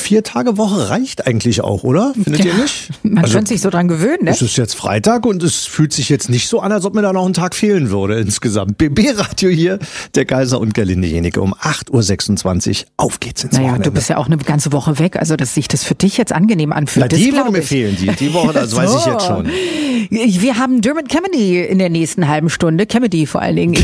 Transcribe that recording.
4-Tage-Woche reicht eigentlich auch, oder? Findet ihr nicht? Man könnte sich so dran gewöhnen, ne? Es ist jetzt Freitag und es fühlt sich jetzt nicht so an, als ob mir da noch ein Tag fehlen würde insgesamt. BB-Radio hier, der Kaiser und Gerlinde Jenecke um 8.26 Uhr. Auf geht's ins Wochenende. Du bist ja auch eine ganze Woche weg, also dass sich das für dich jetzt angenehm anfühlt. Ja, die würde mir fehlen, die Woche, das weiß ich jetzt schon. Wir haben Dermot Kennedy in der nächsten halben Stunde. Kennedy vor allen Dingen.